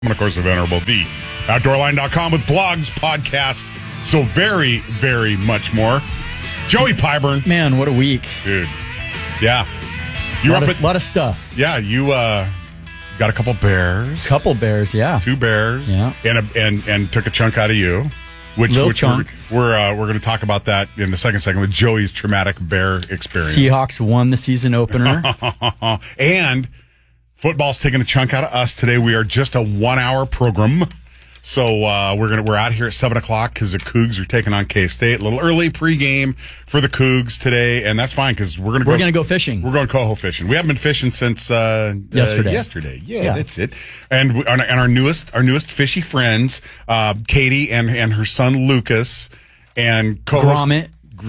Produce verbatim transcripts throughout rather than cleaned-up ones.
And of course, the venerable, the outdoor line dot com with blogs, podcasts, so very, very much more. Joey Pyburn. Man, what a week. Dude. Yeah. You're up up of, at. A lot of stuff. Yeah, you uh, got a couple bears. Couple bears, yeah. Two bears. Yeah. And, a, and, and took a chunk out of you. Which, Little which chunk. we're we're, uh, we're going to talk about that in the second segment with Joey's traumatic bear experience. Seahawks won the season opener. And football's taking a chunk out of us today. We are just a one-hour program, so uh, we're gonna we're out here at seven o'clock because the Cougs are taking on K-State. A little early pregame for the Cougs today, and that's fine because we're gonna We're go, gonna go fishing. We're going coho fishing. We haven't been fishing since uh, yesterday. Uh, yesterday, yeah, Yeah. that's it. And we, and our newest our newest fishy friends, uh, Katie and and her son Lucas, and co-host Gromit.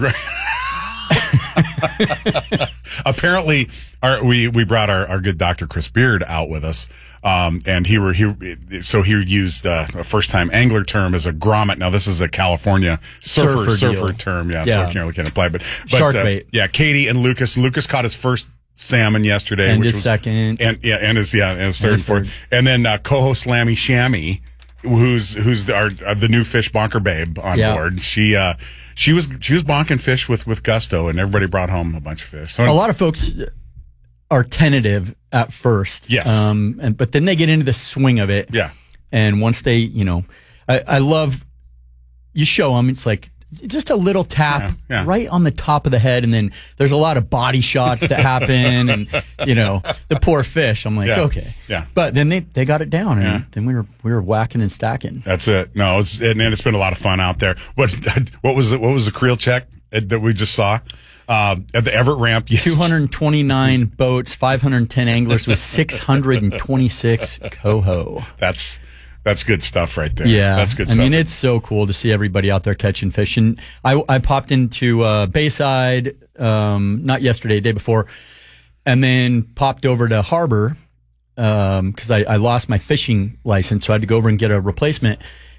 Apparently, our, we we brought our, our good Doctor Chris Beard out with us, um, and he were he so he used uh, a first time angler term as a grommet. Now this is a California surfer Surfer surfer deal. term, yeah, Yeah. so I can't, can't apply. But, but Shark uh, bait. yeah, Katie and Lucas. Lucas caught his first salmon yesterday, And which his was second. and yeah, and his yeah, and his third and his fourth, third. and then uh, co-host Lammy Shammy, who's who's the, our uh, the new fish bonker babe on Yeah. board. She uh she was she was bonking fish with with gusto, and everybody brought home a bunch of fish. So A lot of folks are tentative at first. Yes. Um, and, but then they get into the swing of it. yeah. And once they, you know, I, I love, you show them, it's like just a little tap Yeah, yeah. right on the top of the head. And then there's a lot of body shots that happen. And, you know, the poor fish. I'm like, Yeah, okay. yeah. But then they, they got it down. And Yeah. then we were, we were whacking and stacking. That's it. No, it's and, and it's been a lot of fun out there. What what was it? What was the creel check that we just saw um, at the Everett ramp? Yes. two hundred twenty-nine boats, five hundred ten anglers with six hundred twenty-six coho. That's that's good stuff right there. Yeah, that's good I stuff. mean, it's so cool to see everybody out there catching fish. And I, I popped into uh, Bayside, um, not yesterday, day before, and then popped over to Harbor because I, I lost my fishing license, so I had to go over and get a replacement.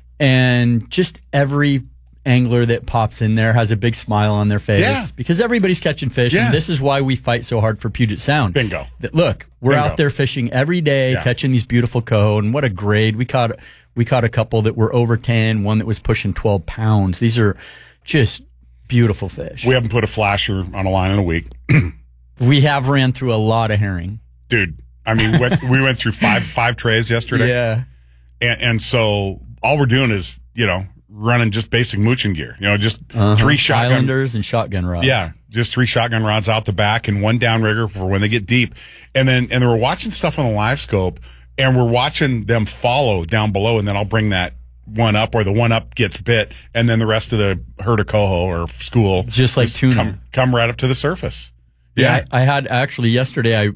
And just every angler that pops in there has a big smile on their face Yeah. because everybody's catching fish. Yeah. And this is why we fight so hard for Puget Sound. Bingo. That, look, we're Bingo. out there fishing every day, Yeah. catching these beautiful coho, and what a grade. We caught we caught a couple that were over ten, one that was pushing twelve pounds. These are just beautiful fish. we haven't put a flasher on a line in a week, We have ran through a lot of herring. dude. I mean, went, we went through five five trays yesterday. Yeah. And, and so all we're doing is, you know, running just basic mooching gear. You know, just Uh-huh. three shotgun. Islanders and shotgun rods. Yeah, just three shotgun rods out the back and one downrigger for when they get deep. And then and then we're watching stuff on the live scope, and we're watching them follow down below, and then I'll bring that one up, or the one up gets bit, and then the rest of the herd of coho or school Just like tuna. come come right up to the surface. Yeah, Yeah, I, I had actually yesterday. I,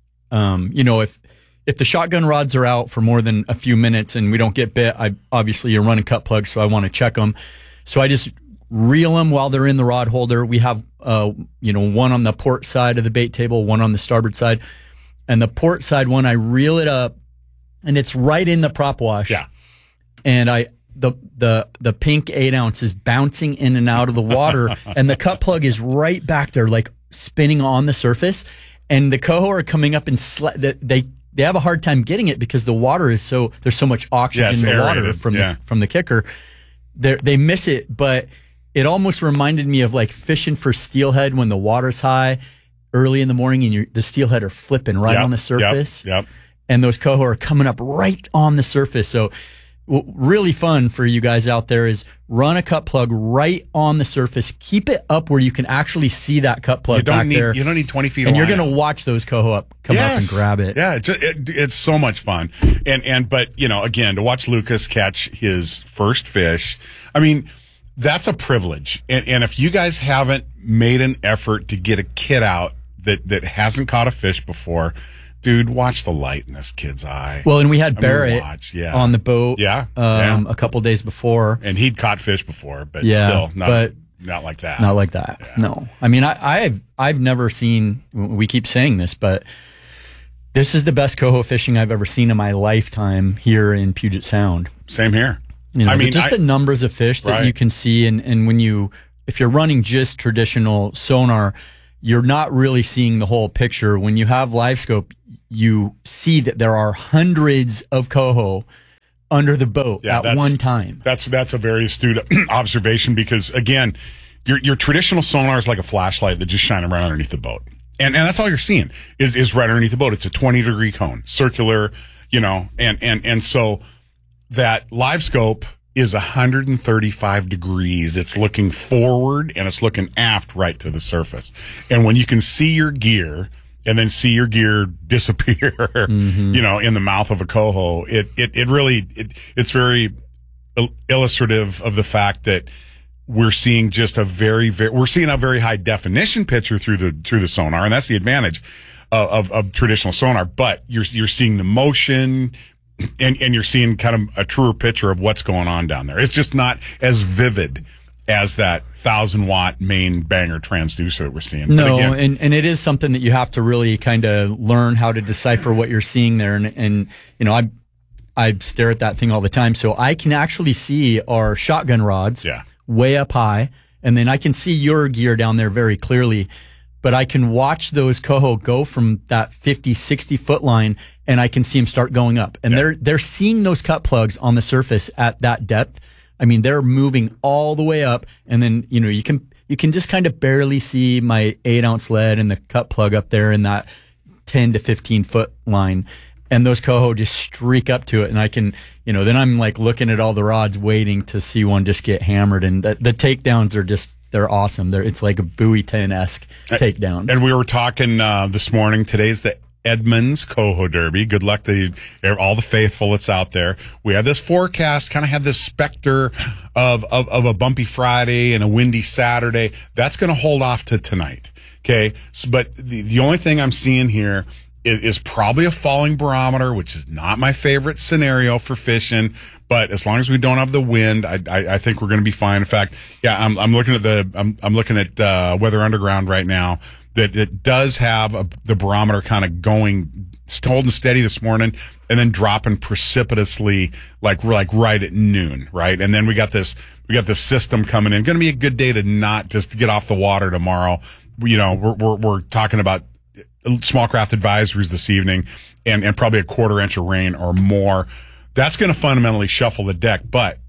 um, you know, if if the shotgun rods are out for more than a few minutes and we don't get bit, I obviously you're running cut plugs, so I want to check them. So I just reel them while they're in the rod holder. We have, uh, you know, one on the port side of the bait table, one on the starboard side, and the port side one I reel it up, and it's right in the prop wash. yeah. And I. The, the the pink eight ounce is bouncing in and out of the water, and the cut plug is right back there, like spinning on the surface. And the coho are coming up and sla- they they have a hard time getting it because the water is so there's so much oxygen Yeah, it's in the water aerated. from Yeah. the, from the kicker. They they miss it, but it almost reminded me of like fishing for steelhead when the water's high early in the morning and you the steelhead are flipping right Yep, on the surface. Yep. yep. And those coho are coming up right on the surface. So w- really fun for you guys out there is run a cut plug right on the surface. Keep it up where you can actually see that cut plug You don't back need there. you don't need twenty feet. And of you're line going to out. watch those coho up, come up and grab it. Yeah, it's, it, it's so much fun. And, and, but, you know, again, to watch Lucas catch his first fish, I mean, that's a privilege. And, and if you guys haven't made an effort to get a kid out that, that hasn't caught a fish before, dude, watch the light in this kid's eye. Well, and we had I mean, Barrett watch, yeah. on the boat Yeah, um, yeah. a couple days before. And he'd caught fish before, but Yeah, still not, but not like that. Not like that. No. I mean, I, I've, I've never seen, we keep saying this, but this is the best coho fishing I've ever seen in my lifetime here in Puget Sound. Same here. You know, I mean, just I- the numbers of fish that Right. you can see, and, and when you, if you're running just traditional sonar, you're not really seeing the whole picture. When you have live scope, you see that there are hundreds of coho under the boat Yeah, at that's- one time. That's that's a very astute observation because again, your your traditional sonar is like a flashlight that just shines right underneath the boat, and and that's all you're seeing is is right underneath the boat. It's a twenty degree cone, circular, you know, and and and so that live scope is one hundred thirty-five degrees. It's looking forward and it's looking aft right to the surface, and when you can see your gear. And then see your gear disappear, mm-hmm. you know, in the mouth of a coho. It, it, it really, it, it's very il- illustrative of the fact that we're seeing just a very, very, we're seeing a very high definition picture through the, through the sonar. And that's the advantage of, of, of traditional sonar. But you're, you're seeing the motion and, and you're seeing kind of a truer picture of what's going on down there. It's just not as vivid as that thousand watt main banger transducer that we're seeing. No, again, and, and it is something that you have to really kind of learn how to decipher what you're seeing there. And, and, you know, I, I stare at that thing all the time. So I can actually see our shotgun rods yeah. way up high. And then I can see your gear down there very clearly, but I can watch those coho go from that fifty, sixty foot line and I can see them start going up and yeah. they're, they're seeing those cut plugs on the surface at that depth. I mean, they're moving all the way up, and then, you know, you can you can just kind of barely see my eight ounce lead and the cut plug up there in that ten to fifteen foot line. And those coho just streak up to it. And I can, you know, then I'm like looking at all the rods waiting to see one just get hammered. And the, the takedowns are just, they're awesome. They're, it's like a Bowie ten-esque takedowns. And we were talking uh, this morning, today's the Edmonds Coho Derby. Good luck to all the faithful that's out there. We had this forecast, kind of had this specter of, of, of a bumpy Friday and a windy Saturday. That's going to hold off to tonight. Okay. So, but the, the only thing I'm seeing here is, is probably a falling barometer, which is not my favorite scenario for fishing. But as long as we don't have the wind, I, I, I think we're going to be fine. In fact, yeah, I'm, I'm looking at the, I'm, I'm looking at, uh, Weather Underground right now. That it does have a, the barometer kind of going, holding steady this morning, and then dropping precipitously, like like right at noon, right? And then we got this, we got this system coming in. Going to be a good day to not just get off the water tomorrow. You know, we're we're, we're talking about small craft advisories this evening, and and probably a quarter inch of rain or more. That's going to fundamentally shuffle the deck, but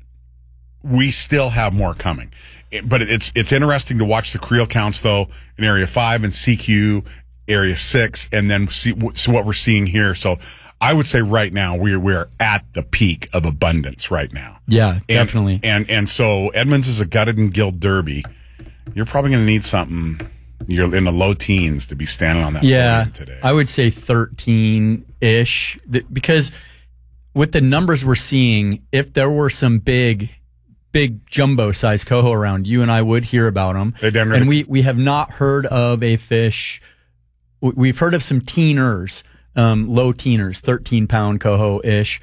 we still have more coming. But it's it's interesting to watch the creel counts, though, in Area five and C Q, Area six, and then see so what we're seeing here. So I would say right now we're we're at the peak of abundance right now. Yeah, and, definitely. And and so Edmonds is a gutted and gilled derby. You're probably going to need something. You're in the low teens to be standing on that yeah, podium today. I would say thirteen-ish, because with the numbers we're seeing, if there were some big... big jumbo size coho around, you and I would hear about them. And we, we have not heard of a fish. We've heard of some teeners, um, low teeners, thirteen pound coho ish.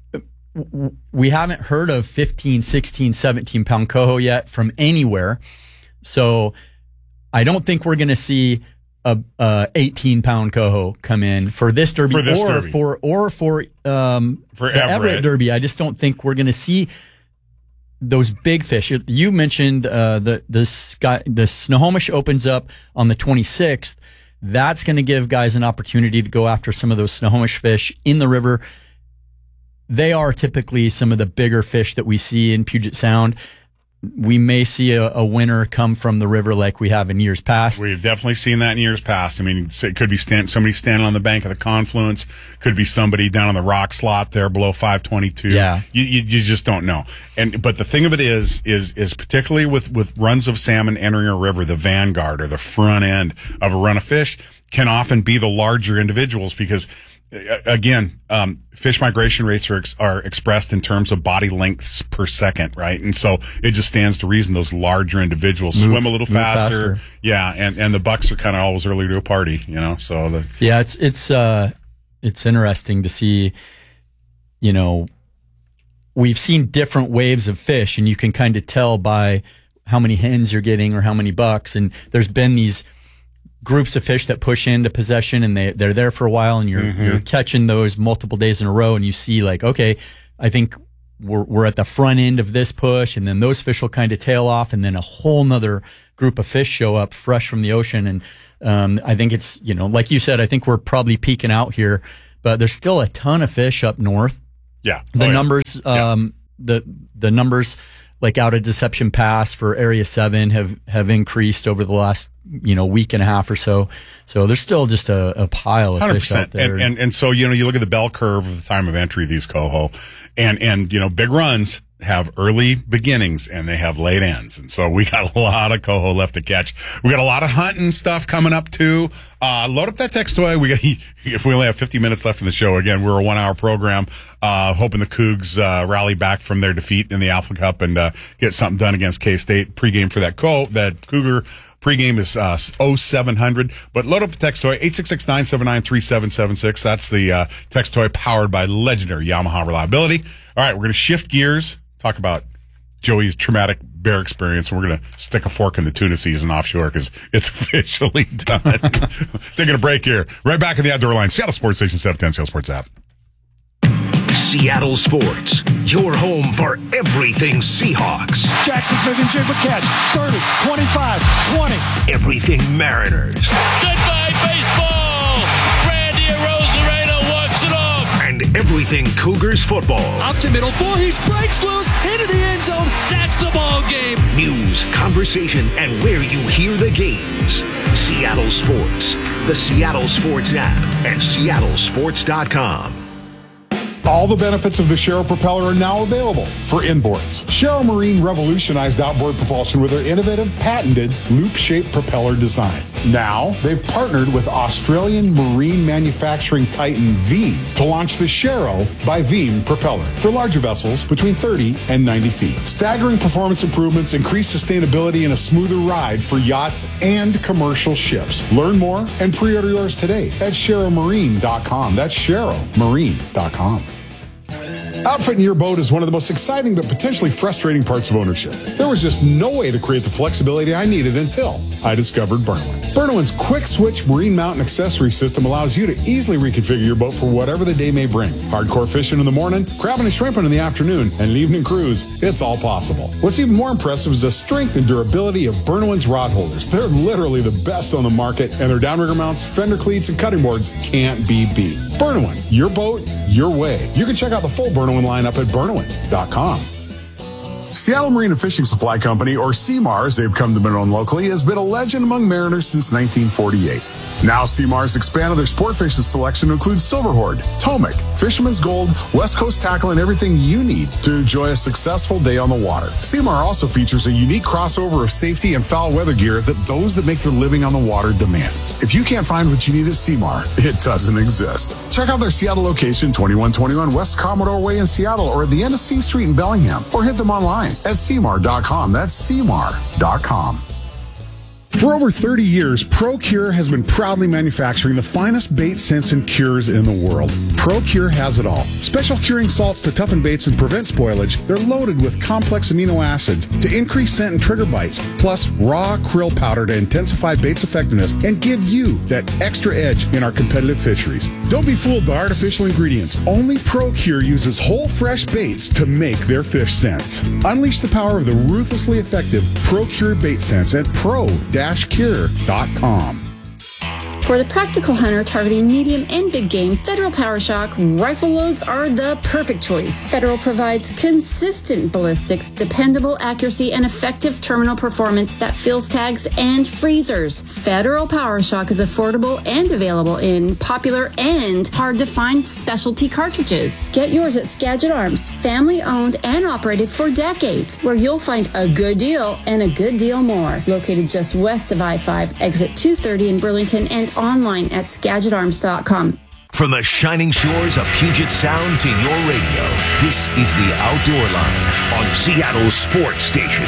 We haven't heard of fifteen, sixteen, seventeen pound coho yet from anywhere. So I don't think we're going to see a, a eighteen pound coho come in for this derby, for this or derby. for, or for, um, for the Everett. Everett Derby. I just don't think we're going to see those big fish. You mentioned uh, the the sky, the Snohomish opens up on the twenty-sixth. That's going to give guys an opportunity to go after some of those Snohomish fish in the river. They are typically some of the bigger fish that we see in Puget Sound. We may see a, a winner come from the river like we have in years past. We've definitely seen that in years past. I mean, it could be stand, somebody standing on the bank of the confluence. Could be somebody down on the rock slot there below five twenty-two. Yeah. You, you, you just don't know. And, but the thing of it is, is, is particularly with, with runs of salmon entering a river, the vanguard or the front end of a run of fish can often be the larger individuals because, again, um, fish migration rates are ex- are expressed in terms of body lengths per second, right? And so it just stands to reason those larger individuals Move, swim a little faster. faster. Yeah, and, and the bucks are kind of always early to a party, you know. So the yeah, it's it's uh it's interesting to see. You know, we've seen different waves of fish, and you can kind of tell by how many hens you're getting or how many bucks. And there's been these groups of fish that push into possession and they, they're there for a while and you're, mm-hmm. you're catching those multiple days in a row and you see like, okay, I think we're, we're at the front end of this push, and then those fish will kind of tail off, and then a whole nother group of fish show up fresh from the ocean. And, um, I think it's, you know, like you said, I think we're probably peaking out here, but there's still a ton of fish up north. Yeah. The Oh, yeah. numbers, um, the the numbers like out of Deception Pass for Area Seven have have increased over the last you know week and a half or so. So there's still just a, a pile of one hundred fish out percent. there. And, and and so you know you look at the bell curve of the time of entry of these coho, and and you know big runs have early beginnings and they have late ends, and so we got a lot of coho left to catch. We got a lot of hunting stuff coming up too. Uh, load up that text toy. We got if we only have fifty minutes left in the show. Again, we're a one hour program. Uh, hoping the Cougs uh, rally back from their defeat in the Alpha Cup and uh, get something done against K-State. Pregame for that co that Cougar. Pregame is uh, oh seven hundred, but load up the text toy, eight six six, nine seven nine, three seven seven six. That's the uh, text toy powered by legendary Yamaha reliability. All right, we're going to shift gears, talk about Joey's traumatic bear experience, and we're going to stick a fork in the tuna season offshore because it's officially done. Taking a break here. Right back in the Outdoor Line, Seattle Sports Station seven ten, Seattle Sports app. Seattle Sports, your home for everything Seahawks. Jackson Smith and Jigba catch. thirty, twenty-five, twenty. Everything Mariners. Goodbye, baseball. Randy Arozarena walks it off. And everything Cougars football. Up the middle, Voorhees breaks loose into the end zone. That's the ball game. News, conversation, and where you hear the games. Seattle Sports, the Seattle Sports app, and seattle sports dot com. All the benefits of the Sharrow propeller are now available for inboards. Sharrow Marine revolutionized outboard propulsion with their innovative, patented, loop-shaped propeller design. Now, they've partnered with Australian marine manufacturing titan Veem to launch the Sharrow by Veem propeller for larger vessels between thirty and ninety feet. Staggering performance improvements, increased sustainability, and a smoother ride for yachts and commercial ships. Learn more and pre-order yours today at sharrow marine dot com. That's sharrow marine dot com. Outfitting your boat is one of the most exciting but potentially frustrating parts of ownership. There was just no way to create the flexibility I needed until I discovered Burnowin. Burnowin's quick switch marine mount and accessory system allows you to easily reconfigure your boat for whatever the day may bring. Hardcore fishing in the morning, crabbing and shrimping in the afternoon, and an evening cruise, it's all possible. What's even more impressive is the strength and durability of Burnowin's rod holders. They're literally the best on the market, and their downrigger mounts, fender cleats, and cutting boards can't be beat. Burnowin, your boat, your way. You can check out the full Burnowin lineup at burnowin dot com. Seattle Marine and Fishing Supply Company, or C M A R as they've come to be known locally, has been a legend among mariners since nineteen forty-eight. Now C M A R has expanded their sport fishing selection to include Silverhorde, Tomic, Fisherman's Gold, West Coast tackle, and everything you need to enjoy a successful day on the water. C M A R also features a unique crossover of safety and foul weather gear that those that make their living on the water demand. If you can't find what you need at C M A R, it doesn't exist. Check out their Seattle location, twenty-one twenty-one West Commodore Way in Seattle, or at the end of C Street in Bellingham, or hit them online at C M A R dot com. That's C M A R dot com. For over thirty years, ProCure has been proudly manufacturing the finest bait scents and cures in the world. ProCure has it all. Special curing salts to toughen baits and prevent spoilage. They're loaded with complex amino acids to increase scent and trigger bites, plus raw krill powder to intensify bait's effectiveness and give you that extra edge in our competitive fisheries. Don't be fooled by artificial ingredients. Only ProCure uses whole fresh baits to make their fish scents. Unleash the power of the ruthlessly effective ProCure bait scents at pro cure dot com. For the practical hunter targeting medium and big game, Federal PowerShock rifle loads are the perfect choice. Federal provides consistent ballistics, dependable accuracy, and effective terminal performance that fills tags and freezers. Federal PowerShock is affordable and available in popular and hard-to-find specialty cartridges. Get yours at Skagit Arms, family-owned and operated for decades, where you'll find a good deal and a good deal more. Located just west of I five, exit two thirty in Burlington, and online at skagit arms dot com. From the shining shores of Puget Sound to your radio, this is the Outdoor Line on Seattle Sports Station.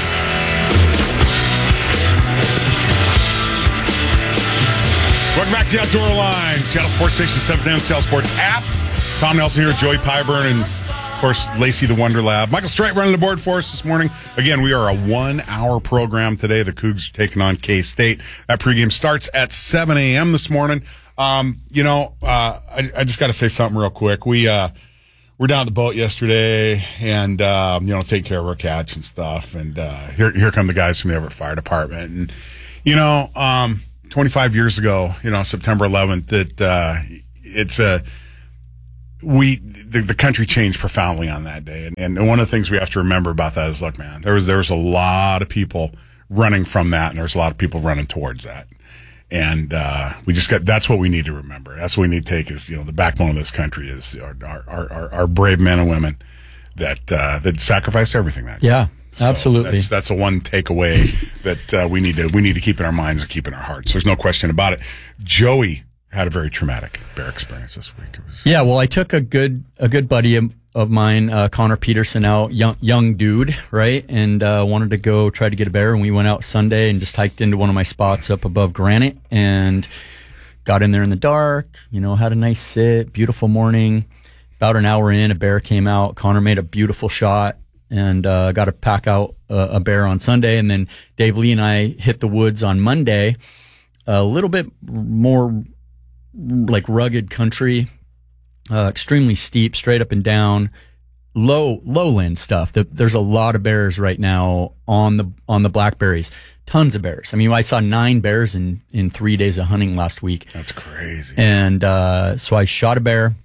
Welcome back to the Outdoor Line, Seattle Sports Station seven ten, Seattle Sports app. Tom Nelson here, Joey Pyburn, and of course, Lacey the Wonder Lab. Michael Strite running the board for us this morning. Again, we are a one-hour program today. The Cougs are taking on K-State. That pregame starts at seven a.m. this morning. Um, you know, uh, I, I just got to say something real quick. We uh, we're down at the boat yesterday, and uh, you know, taking care of our catch and stuff. And uh, here here come the guys from the Everett Fire Department. And you know, um, twenty-five years ago, you know, September eleventh, it uh, it's a we the, the country changed profoundly on that day, and, and one of the things we have to remember about that is, look, man, there was there was a lot of people running from that, and there's a lot of people running towards that, and uh, we just got that's what we need to remember. That's what we need to take is, you know, the backbone of this country is our our our, our brave men and women that uh, that sacrificed everything that day. Yeah. So Absolutely. That's, that's a one takeaway that uh, we need to we need to keep in our minds and keep in our hearts. There's no question about it. Joey had a very traumatic bear experience this week. It was, yeah, well, I took a good a good buddy of, of mine, uh, Connor Peterson, out, young young dude, right, and uh, wanted to go try to get a bear, and we went out Sunday and just hiked into one of my spots up above Granite and got in there in the dark. You know, had a nice sit, beautiful morning. About an hour in, a bear came out. Connor made a beautiful shot. And uh, got to pack out uh, a bear on Sunday. And then Dave Lee and I hit the woods on Monday, a little bit more like rugged country, uh, extremely steep, straight up and down, low lowland stuff. The, there's a lot of bears right now on the on the blackberries. Tons of bears. I mean, I saw nine bears in, in three days of hunting last week. That's crazy. And uh, so I shot a bear,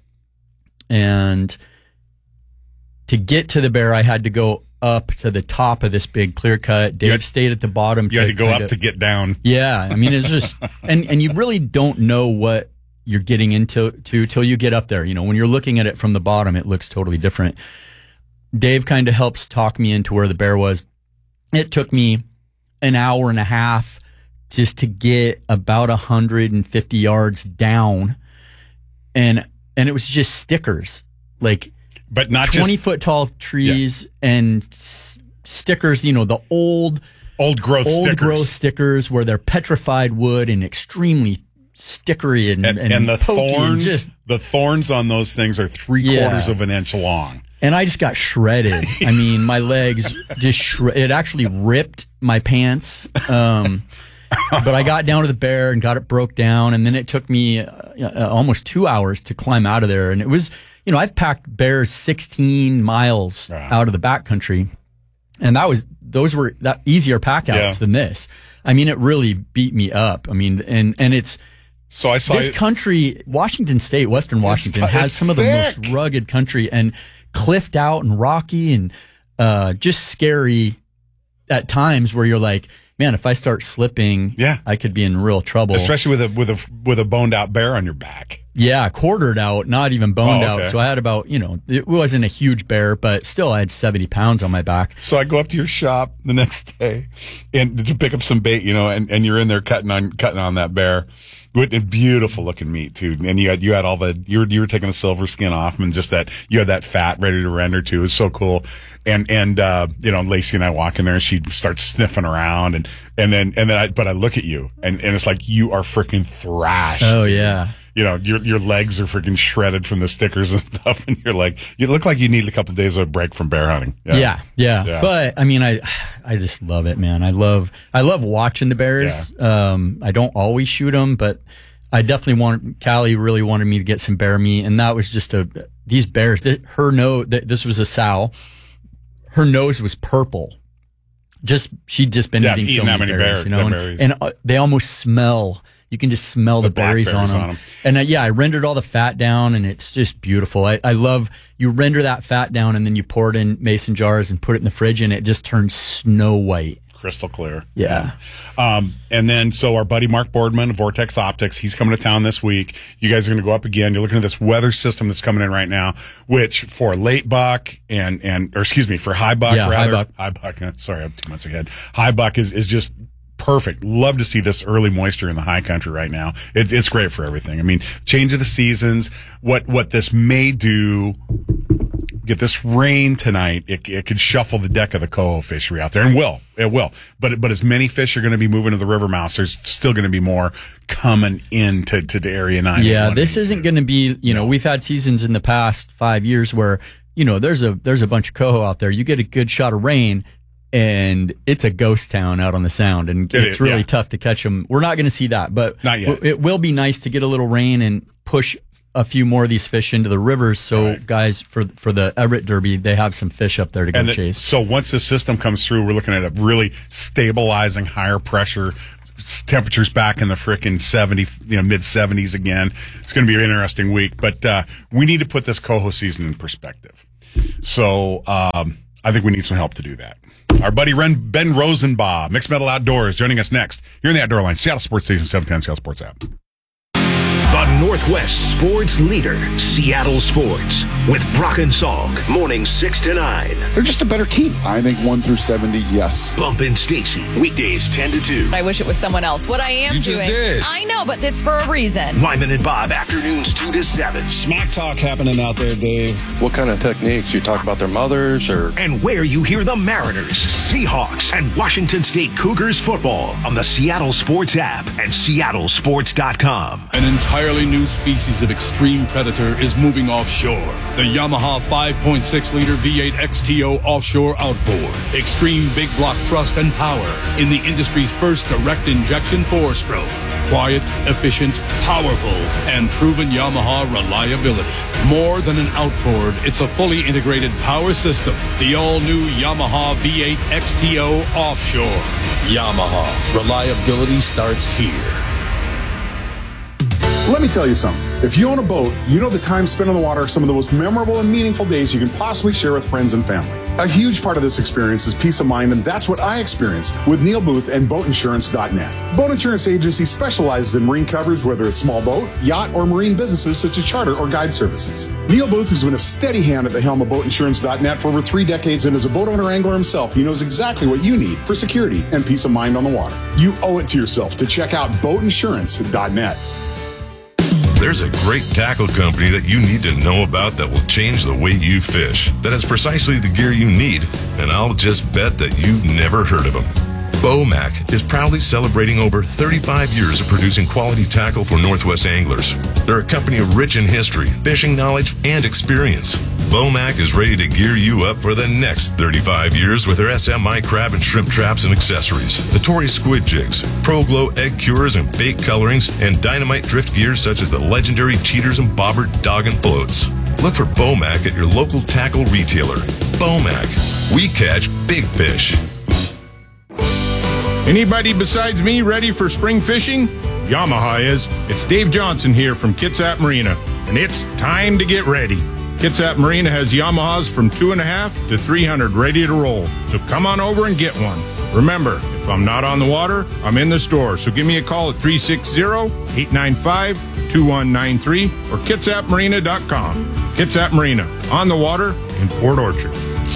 and to get to the bear, I had to go up to the top of this big clear cut. Dave had, stayed at the bottom. You to had to go up of, to get down. Yeah. I mean, it's just, and, and you really don't know what you're getting into to, till you get up there. You know, when you're looking at it from the bottom, it looks totally different. Dave kind of helps talk me into where the bear was. It took me an hour and a half just to get about one hundred fifty yards down. And, and it was just stickers. Like, But not twenty just foot tall trees, yeah. and s- stickers, you know, the old, old growth old stickers. growth stickers where they're petrified wood and extremely stickery and, and, and, and the pokey thorns, and just, the thorns on those things are three Yeah. quarters of an inch long. and I just got shredded. I mean, my legs just, shred- it actually ripped my pants. Um, but I got down to the bear and got it broke down. And then it took me uh, uh, almost two hours to climb out of there. And it was, you know, I've packed bears sixteen miles Wow. out of the backcountry, and that was those were that easier pack outs Yeah. than this. I mean, it really beat me up. I mean, and and it's So I saw this it. country, Washington State, Western Washington, t- has it's some of the thick. most rugged country and cliffed out and rocky and uh, just scary at times where you're like, man, if I start slipping, Yeah. I could be in real trouble. especially with a with a with a boned out bear on your back. Yeah, quartered out, not even boned Oh, okay. out. So I had about, you know, it wasn't a huge bear, but still I had seventy pounds on my back. So I go up to your shop the next day and to pick up some bait, you know, and, and you're in there cutting on cutting on that bear. With beautiful looking meat too, and you had you had all the you were you were taking the silver skin off, and just that you had that fat ready to render too. It was so cool, and and uh, you know, Lacey and I walk in there, and she starts sniffing around, and and then and then I but I look at you, and, and it's like you are freaking thrashed. Oh dude. yeah. You know, your your legs are freaking shredded from the stickers and stuff, and you're like, you look like you need a couple of days of a break from bear hunting. Yeah, yeah, Yeah. But I mean, I, I just love it, man. I love, I love watching the bears. Um, I don't always shoot them, but I definitely want. Callie really wanted me to get some bear meat, and that was just a these bears. Th- her nose. Th- this was a sow. Her nose was purple. Just she'd just been Yeah, eating, eating so that many many berries, bear- you know, that and, berries. and uh, they almost smell. You can just smell the, The blackberries berries on them. on 'em. And uh, yeah, I rendered all the fat down, and it's just beautiful. I, I love you render that fat down, and then you pour it in mason jars and put it in the fridge, and it just turns snow white. Crystal clear. Yeah. Um, and then, so our buddy Mark Boardman of Vortex Optics, he's coming to town this week. You guys are going to go up again. You're looking at this weather system that's coming in right now, which for late buck and, and, or excuse me, for high buck, Yeah, high rather. buck. High buck. uh, Sorry, I'm two months ahead. High buck is, is just perfect. Love to see this early moisture in the high country right now. It, it's great for everything. I mean, change of the seasons, what, what this may do, get this rain tonight, it, it could shuffle the deck of the coho fishery out there, and will. It will. But but as many fish are going to be moving to the river mouths, there's still going to be more coming into to the Area nine. Yeah, this isn't going to be, you know, we've had seasons in the past five years where, you know, there's a there's a bunch of coho out there. You get a good shot of rain, and it's a ghost town out on the Sound, and It it's is, really yeah. tough to catch them. We're not going to see that, but Not yet. it will be nice to get a little rain and push a few more of these fish into the rivers. So Right. guys, for for the Everett Derby, they have some fish up there to go And the, chase. so once this system comes through, we're looking at a really stabilizing higher pressure temperatures back in the frickin' seventy, you know, mid seventies again. It's going to be an interesting week, but uh, we need to put this coho season in perspective. So um, I think we need some help to do that. Our buddy Ren, Ben Rosenbaugh, Mixed Metal Outdoors, joining us next. You're in the Outdoor Line, Seattle Sports Station seven ten, Seattle Sports app. The Northwest sports leader, Seattle Sports, with Brock and Salk, morning six to nine. They're just a better team. I think one through seventy, yes. Bump and Stacy, weekdays ten to two. I wish it was someone else. What I am you doing. Just did. I know, but it's for a reason. Lyman and Bob, afternoons two to seven. Smack talk happening out there, Dave. What kind of techniques? You talk about their mothers or? And where you hear the Mariners, Seahawks, and Washington State Cougars football on the Seattle Sports app and seattle sports dot com. An entirely new species of extreme predator is moving offshore. The Yamaha five point six liter V eight X T O offshore outboard. Extreme big block thrust and power in the industry's first direct injection four-stroke. Quiet, efficient, powerful, and proven Yamaha reliability. More than an outboard, it's a fully integrated power system. The all-new Yamaha V eight X T O offshore. Yamaha. Reliability starts here. Let me tell you something. If you own a boat, you know the time spent on the water are some of the most memorable and meaningful days you can possibly share with friends and family. A huge part of this experience is peace of mind, and that's what I experienced with Neil Booth and boat insurance dot net. Boat Insurance Agency specializes in marine coverage, whether it's small boat, yacht, or marine businesses such as charter or guide services. Neil Booth has been a steady hand at the helm of boat insurance dot net for over three decades, and as a boat owner angler himself, he knows exactly what you need for security and peace of mind on the water. You owe it to yourself to check out boat insurance dot net. There's a great tackle company that you need to know about that will change the way you fish, that has precisely the gear you need, and I'll just bet that you've never heard of them. Bomac is proudly celebrating over thirty-five years of producing quality tackle for Northwest anglers. They're a company rich in history, fishing knowledge, and experience. Bomac is ready to gear you up for the next thirty-five years with their S M I crab and shrimp traps and accessories, the Tory squid jigs, Pro Glow egg cures and bait colorings, and dynamite drift gear such as the legendary Cheaters and Bobbert dog and floats. Look for Bomac at your local tackle retailer. Bomac. We catch big fish. Anybody besides me ready for spring fishing? Yamaha is. It's Dave Johnson here from Kitsap Marina, and it's time to get ready. Kitsap Marina has Yamahas from two and a half to three hundred ready to roll, so come on over and get one. Remember, if I'm not on the water, I'm in the store, so give me a call at three six zero, eight nine five, two one nine three or kitsap marina dot com. Kitsap Marina, on the water in Port Orchard.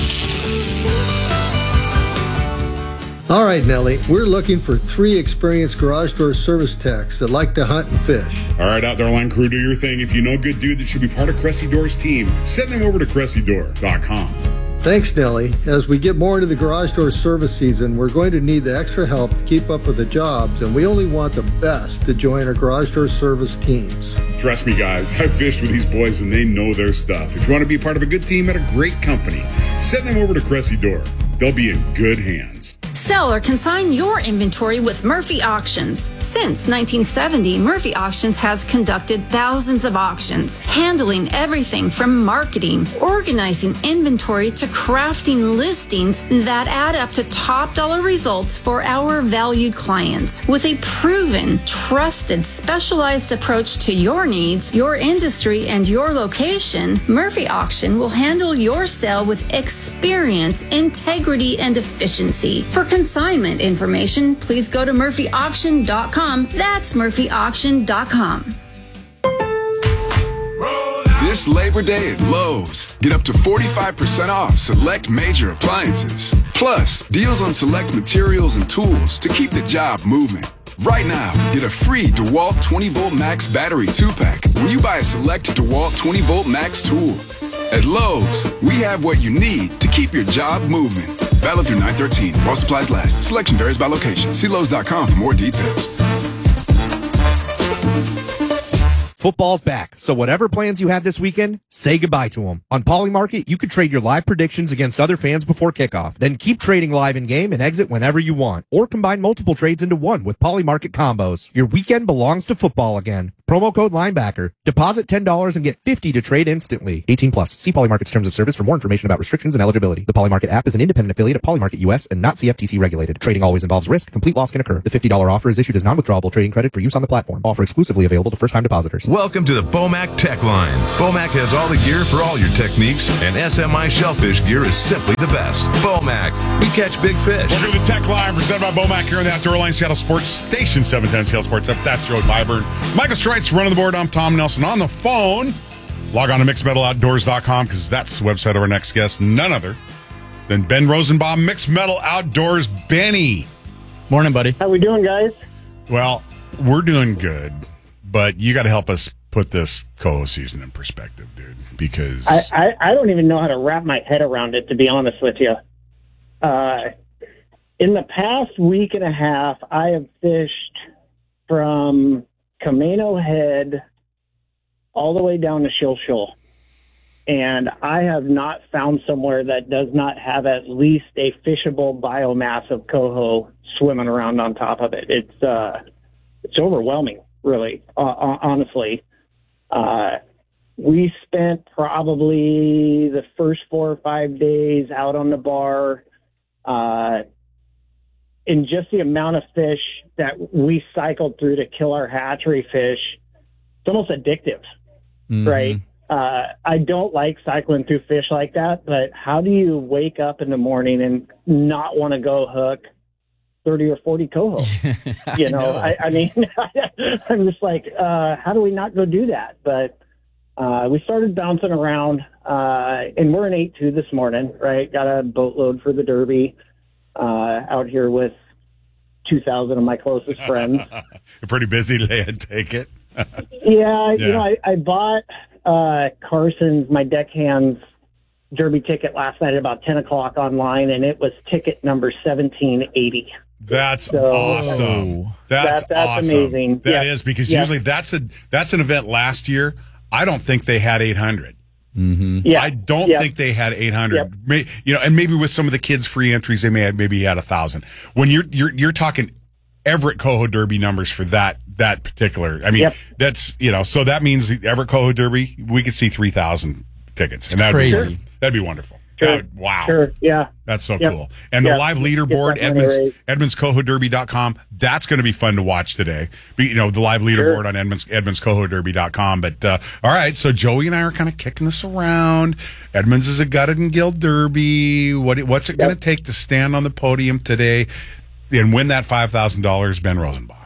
All right, Nellie, we're looking for three experienced garage door service techs that like to hunt and fish. All right, Outdoor Line crew, do your thing. If you know a good dude that should be part of Cressy Door's team, send them over to cressy door dot com. Thanks, Nellie. As we get more into the garage door service season, we're going to need the extra help to keep up with the jobs, and we only want the best to join our garage door service teams. Trust me, guys, I've fished with these boys, and they know their stuff. If you want to be part of a good team at a great company, send them over to Cressy Door. They'll be in good hands. Sell or consign your inventory with Murphy Auctions. Since nineteen seventy, Murphy Auctions has conducted thousands of auctions, handling everything from marketing, organizing inventory to crafting listings that add up to top dollar results for our valued clients. With a proven, trusted, specialized approach to your needs, your industry, and your location, Murphy Auction will handle your sale with experience, integrity, and efficiency. For consignment information, please go to murphy auction dot com. That's murphy auction dot com. This Labor Day at Lowe's, get up to forty-five percent off select major appliances. Plus, deals on select materials and tools to keep the job moving. Right now, get a free DeWalt twenty volt Max battery two pack when you buy a select DeWalt twenty volt Max tool. At Lowe's, we have what you need to keep your job moving. Valid through nine thirteen while supplies last. Selection varies by location. See Lowe's dot com for more details. Football's back, so whatever plans you had this weekend, say goodbye to them. On Polymarket, you can trade your live predictions against other fans before kickoff. Then keep trading live in-game and exit whenever you want. Or combine multiple trades into one with Polymarket combos. Your weekend belongs to football again. Promo code linebacker. Deposit ten dollars and get fifty dollars to trade instantly. eighteen plus. See Polymarket's terms of service for more information about restrictions and eligibility. The Polymarket app is an independent affiliate of Polymarket U S and not C F T C regulated. Trading always involves risk. Complete loss can occur. The fifty dollars offer is issued as non-withdrawable trading credit for use on the platform. Offer exclusively available to first-time depositors. Welcome to the Bomac Tech Line. Bomac has all the gear for all your techniques, and S M I shellfish gear is simply the best. Bomac, we catch big fish. Welcome to the Tech Line, presented by Bomac here on the Outdoor Line, Seattle Sports Station, seven ten Seattle Sports. That's Joe Byburn. Michael Streitz running the board. I'm Tom Nelson on the phone. Log on to mixed metal outdoors dot com because that's the website of our next guest, none other than Ben Rosenbaum, Mixed Metal Outdoors. Benny. Morning, buddy. How we doing, guys? Well, we're doing good, but you got to help us put this coho season in perspective, dude, because I, I, I don't even know how to wrap my head around it, to be honest with you. Uh, in the past week and a half, I have fished from Camino Head all the way down to Shill Shoal. And I have not found somewhere that does not have at least a fishable biomass of coho swimming around on top of it. It's uh, it's overwhelming, really, uh, honestly. Uh, we spent probably the first four or five days out on the bar. Uh, in just the amount of fish that we cycled through to kill our hatchery fish, it's almost addictive, mm-hmm. right? Uh, I don't like cycling through fish like that, but how do you wake up in the morning and not want to go hook thirty or forty coho? You know, know. I, I mean, I'm just like, uh, how do we not go do that? But uh, we started bouncing around, uh, and we're in eight two this morning, right? Got a boatload for the Derby uh, out here with two thousand of my closest friends. You're pretty busy today, I take it. yeah, yeah, you know, I, I bought uh, Carson's, my deckhands Derby ticket last night at about ten o'clock online, and it was ticket number seventeen eighty. That's so, awesome. That's, that, that's awesome. amazing. That yep. is because yep. usually that's a that's an event last year. I don't think they had eight hundred. Mm-hmm. Yeah. I don't yep. think they had eight hundred. Yep. May, you know, and maybe with some of the kids' free entries, they may have maybe had a thousand. When you're you're you're talking Everett Coho Derby numbers for that that particular. I mean, yep. that's you know, so that means the Everett Coho Derby we could see three thousand tickets, and that'd crazy. be that'd be wonderful. Sure. That would, wow, sure. Yeah, that's so yep. cool. And the yep. live leaderboard, Edmonds Edmonds Coho Derby dot com. That's going to be fun to watch today. You know, the live leaderboard sure. on Edmonds Edmonds Coho Derby dot com. But uh, all right, so Joey and I are kind of kicking this around. Edmonds is a gutted and gill derby. What what's it yep. going to take to stand on the podium today and win that five thousand dollars, Ben Rosenbaum?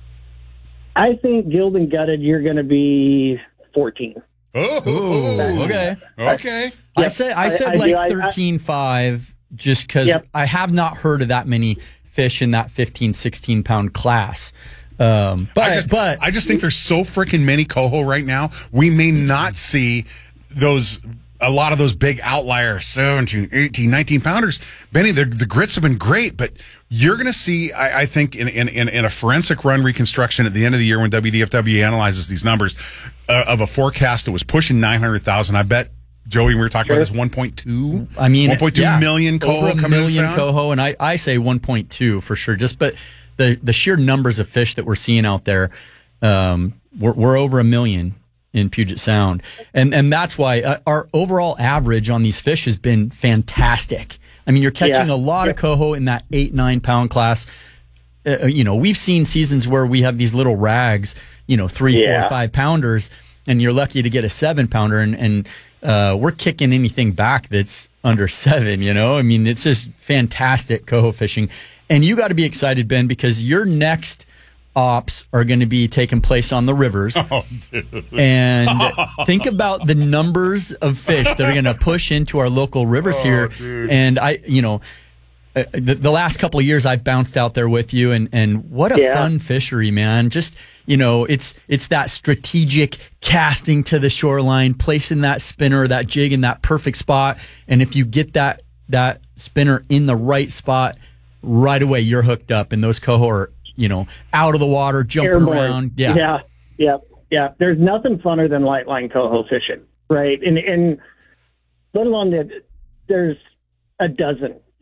I think Gilled and Gutted, you're going to be fourteen. Oh, Ooh, okay. Okay. I, I said I said I, I like thirteen five just because yep. I have not heard of that many fish in that fifteen, sixteen pound class. Um, but, I just, but I just think there's so freaking many coho right now. We may not see those a lot of those big outlier seventeen, eighteen, nineteen pounders. Benny, the, the grits have been great, but you're going to see, I, I think, in, in, in a forensic run reconstruction at the end of the year when W D F W analyzes these numbers uh, of a forecast that was pushing nine hundred thousand. I bet, Joey, we were talking sure. about this one point two. I mean, one point two yeah, million coho over a coming million in coho, and I, I say one point two for sure. Just but the the sheer numbers of fish that we're seeing out there, um, we're, we're over a million in Puget Sound, and and that's why uh, our overall average on these fish has been fantastic. I mean, you're catching yeah. a lot yeah. of coho in that eight nine pound class. Uh, you know, we've seen seasons where we have these little rags, you know, three, yeah. four, five pounders, and you're lucky to get a seven pounder, and and uh, we're kicking anything back that's under seven. You know, I mean, it's just fantastic coho fishing, and you got to be excited, Ben, because your next ops are going to be taking place on the rivers. Oh, dude. And think about the numbers of fish that are going to push into our local rivers oh, here. Dude. And I, you know, uh, the, the last couple of years I've bounced out there with you, and, and what a yeah. fun fishery, man. Just, you know, it's, it's that strategic casting to the shoreline, placing that spinner, that jig in that perfect spot. And if you get that, that spinner in the right spot right away, you're hooked up, and those coho are, you know, out of the water, jumping Airborne. around. Yeah. Yeah. Yeah. Yeah. There's nothing funner than light line coho fishing, right? And, and let alone that there's a dozen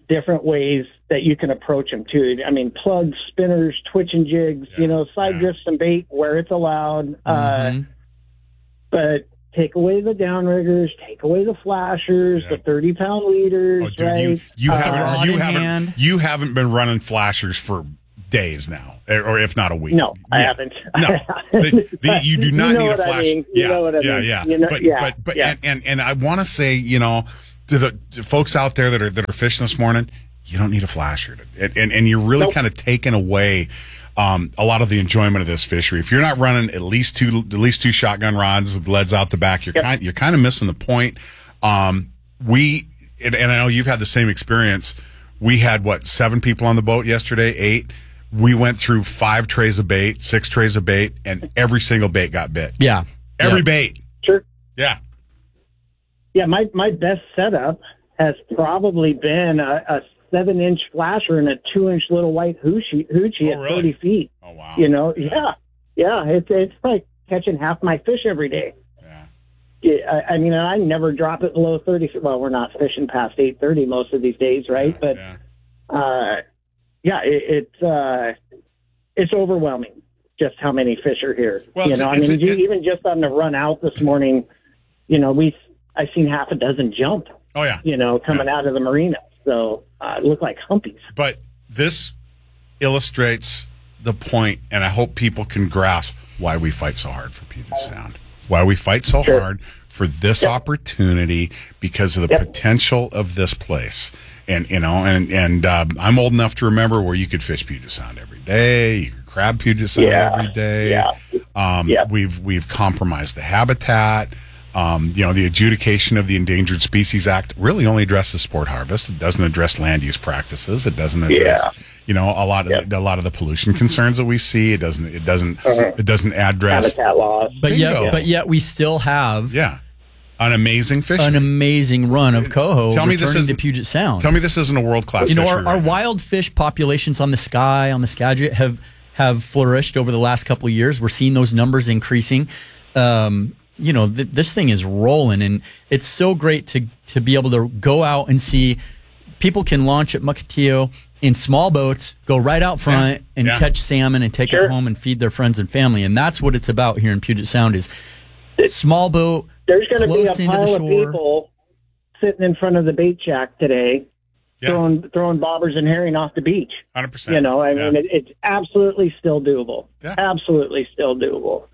different ways that you can approach them too. I mean, plugs, spinners, twitching jigs, yeah, you know, side yeah. drifts and bait where it's allowed. Mm-hmm. Uh, but take away the downriggers, take away the flashers, yeah. the thirty pound leaders, oh, dude, right? You, you uh, haven't, you haven't, you haven't been running flashers for days now, or if not a week. No, yeah. I haven't. No, the, the, you do not you know need a flash. I mean. You yeah, know what I yeah, mean. yeah, you know, but, yeah. But, but, yeah. and, and, and I want to say, you know, to the to folks out there that are, that are fishing this morning, you don't need a flasher. And, and, and you're really nope. kind of taking away, um, a lot of the enjoyment of this fishery. If you're not running at least two, at least two shotgun rods with leads out the back, you're yep. kind, you're kind of missing the point. Um, we, and, and I know you've had the same experience. We had what, seven people on the boat yesterday, eight. We went through five trays of bait, six trays of bait, and every single bait got bit. Yeah. Every yeah. bait. Sure. Yeah. Yeah. My, my best setup has probably been a, a seven inch flasher and a two inch little white hoochie, hoochie oh, at really? thirty feet. Oh, wow. You know? Yeah. Yeah. It's, it's like catching half my fish every day. Yeah. yeah I, I mean, I never drop it below thirty. Well, we're not fishing past eight thirty most of these days, right? Yeah, but, yeah. uh, yeah, it, it's, uh, it's overwhelming just how many fish are here. Well, you know, I mean, a, it, even just on the run out this morning, you know, we, I seen half a dozen jump. Oh yeah. You know, coming yeah. out of the marina. So uh, it looked like humpies. But this illustrates the point, and I hope people can grasp why we fight so hard for Puget Sound. Why we fight so sure. hard for this yep. opportunity because of the yep. potential of this place. And, you know, and, and, um, I'm old enough to remember where you could fish Puget Sound every day. You could crab Puget Sound yeah. every day. Yeah. Um, yeah. we've, we've compromised the habitat. Um, you know, the adjudication of the Endangered Species Act really only addresses sport harvest. It doesn't address land use practices. It doesn't address, yeah. you know, a lot of yep. the, a lot of the pollution concerns that we see. It doesn't, it doesn't, uh-huh. it doesn't address habitat loss. But yet, yeah. but yet we still have, yeah, an amazing fishery, an amazing run of coho. Tell me this is to Puget Sound. Tell me this isn't a world class. You know, our, right our now. wild fish populations on the Sky, on the Skagit have have flourished over the last couple of years. We're seeing those numbers increasing. Um, you know, th- this thing is rolling, and it's so great to to be able to go out and see. People can launch at Mukilteo in small boats, go right out front yeah. and yeah. catch salmon and take sure. it home and feed their friends and family. And that's what it's about here in Puget Sound is small boat. There's going to be a pile of shore. people sitting in front of the bait shack today, yeah. throwing throwing bobbers and herring off the beach. one hundred percent. You know, I yeah. mean, it, it's absolutely still doable. Yeah. Absolutely still doable.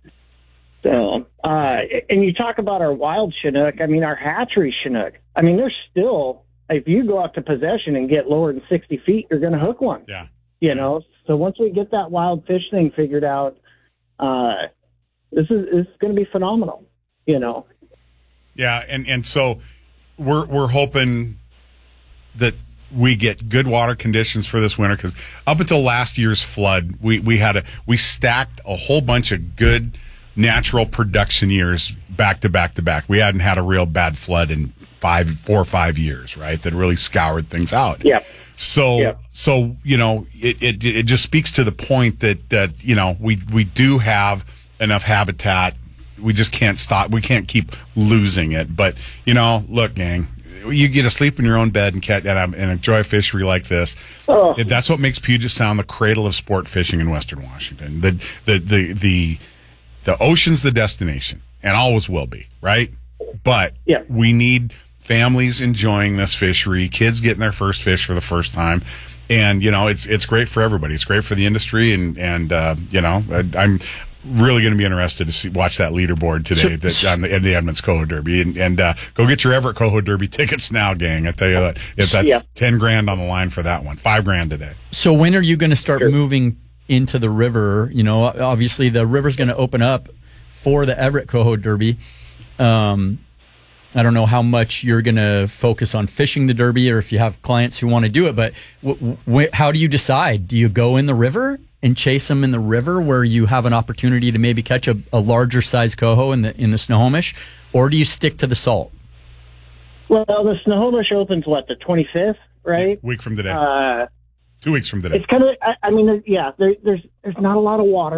So, uh, and you talk about our wild Chinook. I mean, our hatchery Chinook. I mean, there's still, if you go out to possession and get lower than sixty feet, you're going to hook one. Yeah. You know, so once we get that wild fish thing figured out, uh, this is, this is going to be phenomenal, you know? Yeah. And, and so we're, we're hoping that we get good water conditions for this winter. Cause up until last year's flood, we, we had a, we stacked a whole bunch of good natural production years back to back to back. We hadn't had a real bad flood in five, four or five years, right? That really scoured things out. Yeah. So, yeah. so, you know, it, it, it just speaks to the point that, that, you know, we, we do have enough habitat. We just can't stop. We can't keep losing it. But, you know, look, gang, you get to sleep in your own bed and catch and, and enjoy a fishery like this. Oh. That's what makes Puget Sound the cradle of sport fishing in Western Washington. The, the, the, the, the ocean's the destination and always will be, right? But yeah. we need families enjoying this fishery, kids getting their first fish for the first time. And, you know, it's, it's great for everybody. It's great for the industry. And, and, uh, you know, I, I'm really going to be interested to see, watch that leaderboard today that, on the, in the Edmonds Coho Derby and, and, uh, go get your Everett Coho Derby tickets now, gang. I tell you that if that's yeah. ten grand on the line for that one, five grand today. So when are you going to start sure. moving into the river? You know, obviously the river's going to open up for the Everett Coho Derby. Um, I don't know how much you're going to focus on fishing the Derby or if you have clients who want to do it, but w- w- how do you decide? Do you go in the river and chase them in the river where you have an opportunity to maybe catch a, a larger size coho in the in the Snohomish, or do you stick to the salt? Well, the Snohomish opens, what, the twenty-fifth, right? Week from today. Uh, Two weeks from today. It's kind of, I, I mean, yeah, there, there's there's not a lot of water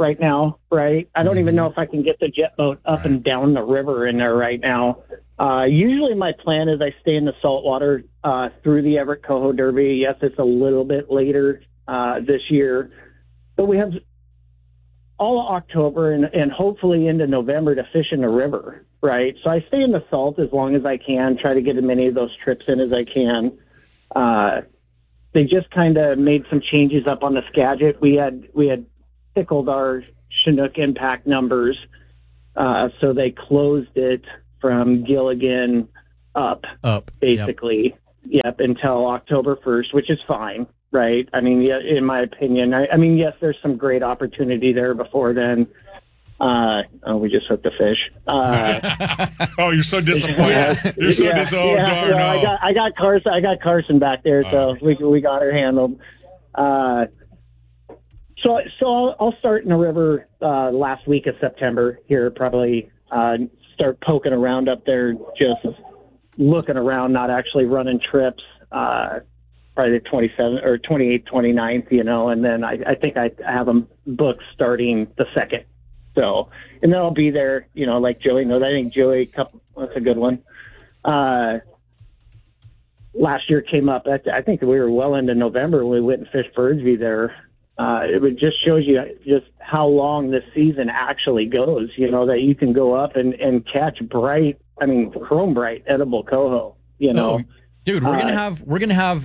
right now, right? I don't even know if I can get the jet boat up and down the river in there right now. Uh, usually my plan is I stay in the saltwater uh, through the Everett Coho Derby. Yes, it's a little bit later uh, this year, but we have all of October and, and hopefully into November to fish in the river, right? So I stay in the salt as long as I can, try to get as many of those trips in as I can. Uh, they just kind of made some changes up on the Skagit. We had we had tickled our Chinook impact numbers, uh, so they closed it from Gilligan up, up basically, yep, yep until October first, which is fine. Right. I mean, yeah, in my opinion, I, I mean, yes, there's some great opportunity there before then. Uh, oh, we just hooked the fish. Uh, oh, you're so disappointed. Yeah, you're so yeah, disappointed. Yeah, Oh, well, no. I got, I got Carson, I got Carson back there, so Oh. we we got her handled. Uh, so so I'll, I'll start in the river uh, last week of September here, probably uh, start poking around up there, just looking around, not actually running trips. Uh, probably the twenty-seventh or twenty-eighth, twenty-ninth, you know, and then I, I think I have them booked starting the second. So, and then I'll be there, you know, like Joey knows. I think Joey, couple, that's a good one. Uh, last year came up, I, I think we were well into November when we went and fished Birdsview there. Uh, it would just shows you just how long this season actually goes, you know, that you can go up and, and catch bright, I mean, chrome bright edible coho, you know. Oh, dude, we're Uh, gonna have we're gonna have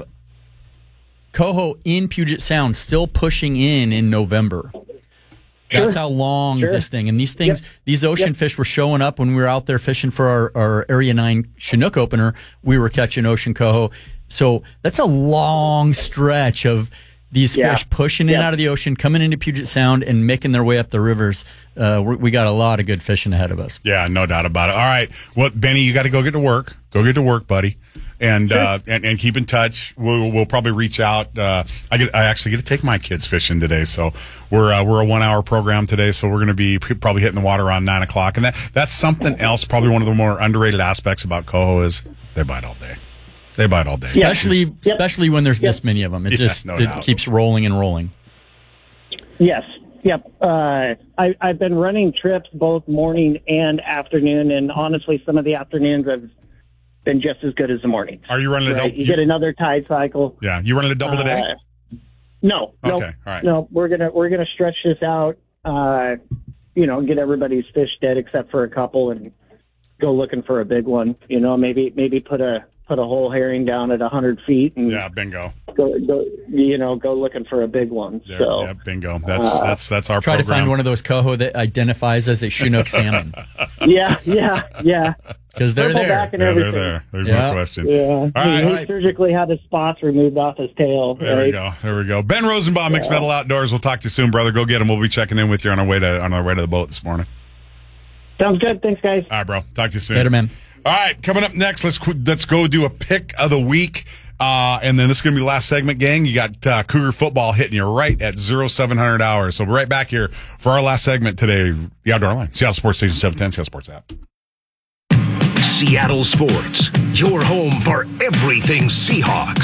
coho in Puget Sound still pushing in in November. That's Sure. how long Sure. this thing and these things, Yep. these ocean Yep. fish were showing up when we were out there fishing for our, our Area nine Chinook opener. We were catching ocean coho. So that's a long stretch of these Yeah. fish pushing in Yep. out of the ocean, coming into Puget Sound and making their way up the rivers. Uh, we we got a lot of good fishing ahead of us. Yeah, no doubt about it. All right. Well, Benny, you got to go get to work. Go get to work, buddy. And, Sure. uh, and, and keep in touch. We'll, we'll probably reach out. Uh, I get, I actually get to take my kids fishing today. So we're, uh, we're a one hour program today. So we're going to be p- probably hitting the water around nine o'clock. And that, that's something else. Probably one of the more underrated aspects about coho is they bite all day. They bite all day. Especially, Yep. especially when there's this many of them. It Yeah, just no it doubt. keeps rolling and rolling. Yes. Yep. Uh, I, I've been running trips both morning and afternoon, and honestly, some of the afternoons have been just as good as the morning. Are you running a Right? double? You get another tide cycle. Yeah. You running a double today? Uh, no. No. Okay, all right. No. We're gonna we're gonna stretch this out. Uh, you know, get everybody's fish dead except for a couple, and go looking for a big one. You know, maybe maybe put a put a whole herring down at a hundred feet, and Yeah, bingo. go go. You know, go looking for a big one. Yeah, so. yeah, bingo. That's, Uh, that's, that's our Try program. to find one of those coho that identifies as a Chinook salmon Yeah, yeah, yeah. because they're Purple there. back and Yeah, they're everything. there. There's Yeah. no question. Yeah, All right. he, All he right. surgically had the spots removed off his tail. There right? we go. There we go. Ben Rosenbaum, Mixed Metal Outdoors. We'll talk to you soon, brother. Go get him. We'll be checking in with you on our way to on our way to the boat this morning. Sounds good. Thanks, guys. All right, bro. Talk to you soon. Later, man. All right, coming up next, let's qu- let's go do a pick of the week, uh, and then this is gonna be the last segment, gang. You got uh, Cougar football hitting you right at zero seven hundred hours. So we're right back here for our last segment today. The Outdoor Line, Seattle Sports Station seven ten, Seattle Sports app. Seattle Sports, your home for everything Seahawks.